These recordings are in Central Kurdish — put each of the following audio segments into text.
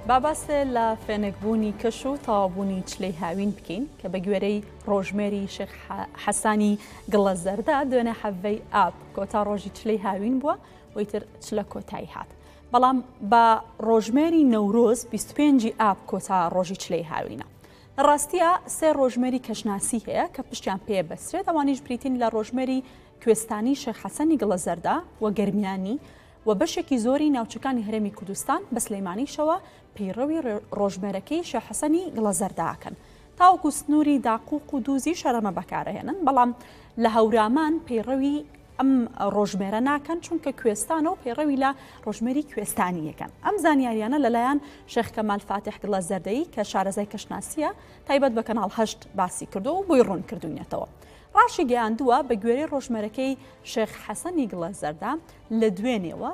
بابەسێ لە فێنکبوونی کەش و تەواوبوونی چلەی هاوین بکەین کە بە گوێرەی ڕۆژمێری شێخ حەسانی گڵە زەردە دوێنێ حەڤەی ئاب کۆتا ڕۆژی چلەی هاوین بووە وەیتر چلە کۆتایی هات. بەڵام بە ڕۆژمێری نەورۆز 25 ئاب کۆتا ڕۆژی چلەی هاوینە. لە ڕاستیە سێ ڕۆژمێری کەشناسی هەیە کە پشتیان پێ بەسرێت، ئەوانیش بریتین لە ڕۆژمێری کوێستانی شێخ حەسەنی گڵە زەردە و گەرمیانی و بەشێکی زۆری ناوچەکانی هەرێمی کوردستان بە سلەیمانیشەوە پەیڕەوی ڕۆژمێرەکەی شێخ حەسەنی گڵە زەردەکەن. تاوەکو سنووری داقوق و دووزی شەرەمە بەکارەهێنن، بەڵام لە هەورامان پەیڕەوی ئەم ڕۆژمێرە ناکەن چونکە کوێستانە و پەیڕەوی لە ڕۆژمێری کوێستانیەکەن. ئەم زانیاریانە لەلایەن شێخ کەمال فاتح گڵە زەردەی کە شارەزای کەشناسیە تایبەت بە کەناڵ 8 باسی کردو و بۆی ڕوون کردوونێتەوە. ڕاشی گەیاندووە بە گوێرەی ڕۆژمێرەکەی شێخ حەسەنی گڵە زەردە لە دوێنێەوە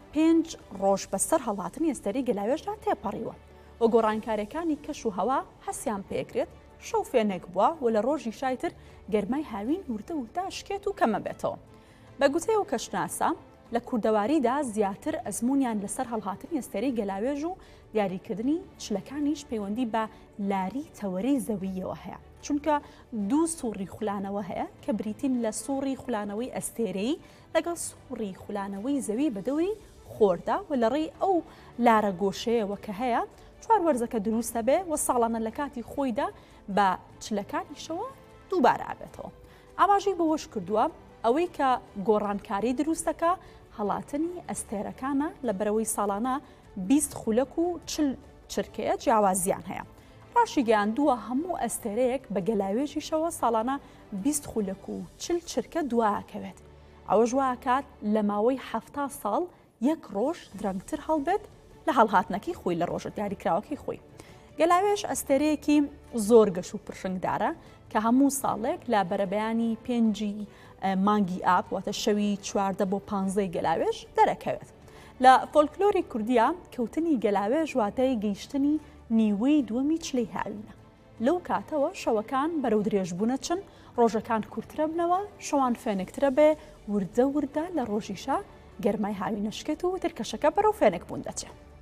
5 ڕۆژ بەسەر هەڵاتنی ئەستێرەی گەلاوێژدا تێپەڕیوە و گۆڕانکارەکانی کەش و هەوا هەسیان پێکرێت شەو فێنێک بووە و لە ڕۆژی شایتر گەرمای هاوین وردە شکێت و کەمە بێتەوە. بە گوتەی و کەشناسە لە کوردەواریدا زیاتر ئەزمونیان لەسەر هەڵهاتنی ئەستێرەی گەلاوێژ و دیاریکردنی چلەکانیش پەیوەندی بە لاری تەوەرەی زەویەوە هەیە، چونکە دوو سووڕی خولانەوە هەیە کە بریتین لە سووڕی خولانەوەی ئەستێرەی لەگەڵ سووڕی خولانەوەی زەوی بەدەوری خۆردا و لە ڕێی ئەو لارە گۆشەیەوە کە هەیە 4 وەرزەکە دروستە بێ و ساڵانە لە کاتی خۆیدا بە چلەکانیشەوە دووبارە ئابێتەوە. ئاماژەی بەوەش کردووە ئەوەی کە گۆڕانکاری دروستەکە هەڵاتنی ئەستێرەکانە لە بەرەوەی ساڵانە 20 خولەک و 40 چرکەیە جیاوازیان هەیە. ڕاشی گەیاندووە هەموو ئەستێرەیەک بە گەلاوێژیشەوە ساڵانە 20 خولەک و 40 چرکە دواکەوێت. ئەوە ژواکات لە ماوەی 70 ساڵ یەک ڕۆژ درەنگتر هەڵبێت لە هەڵهاتنەکەی خۆی لە ڕۆژە دیاریکراوەکەی خۆی. گەلاوێژ ئەستێرەیەکی زۆر گەش و پرشنگدارە کە هەموو ساڵێک لە بەرەبەیانی 5 مانگی ئاب واتە شەوی 14 بۆ 15 گەلاوێژ دەرەکەوێت. لە فۆلکلۆری کوردیە کەوتنی گەلاوێژ واتای گەیشتنی نیوەی دووەمی چلەی هاوینە. لەو کاتەوە شەوەکان بەرەو درێژبوونە چن، ڕۆژەکان کورتترە بنەوە، شەوان فێنکترە بێ، وردە لە ڕۆژیشە گەرمای هاوینە شکێت و ترکەشەکە بەرەو فێنک بوون دەچێت.